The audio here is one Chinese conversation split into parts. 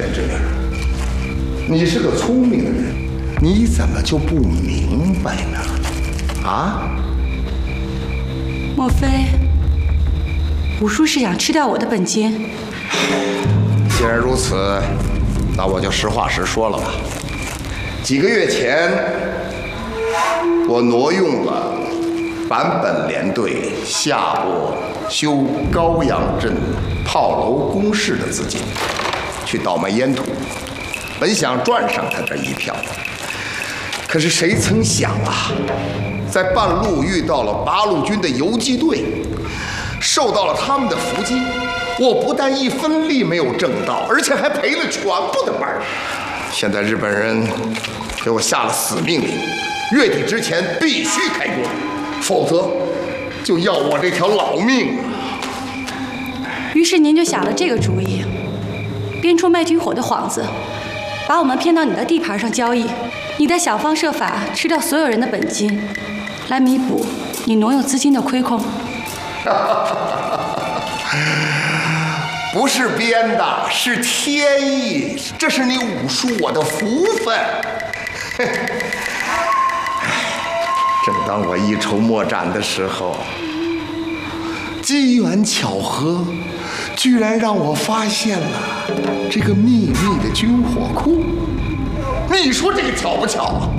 沈志明，你是个聪明的人，你怎么就不明白呢？啊？ 莫非武叔是想吃掉我的本金？ 既然如此，那我就实话实说了吧。几个月前，我挪用了坂本联队下拨修高阳镇炮楼工事的资金，去倒卖烟土，本想赚上他这一票。可是谁曾想啊，在半路遇到了八路军的游击队，受到了他们的伏击。我不但一分利没有挣到，而且还赔了全部的本儿。现在日本人给我下了死命令，月底之前必须开工，否则就要我这条老命。 于是您就想了这个主意，编出卖军火的幌子，把我们骗到你的地盘上交易，你再想方设法吃掉所有人的本金，来弥补你挪用资金的亏空。 不是编的，是天意，这是你武叔我的福分。正当我一筹莫展的时候，机缘巧合，居然让我发现了这个秘密的军火库。你说这个巧不巧啊？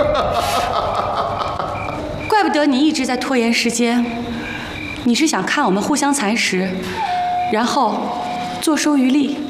怪不得你一直在拖延时间，你是想看我们互相蚕食，然后坐收渔利。